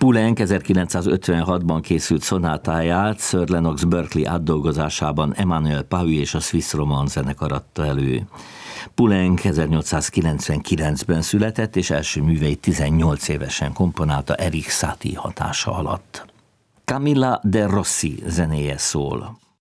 Poulenc 1956-ban készült szonátáját Sir Lennox Berkeley átdolgozásában Emmanuel Pahu és a Swiss Roman zenekar adta elő. Poulenc 1899-ben született, és első műveit 18 évesen komponálta Erik Satie hatása alatt. Camilla de Rossi zenéje szól.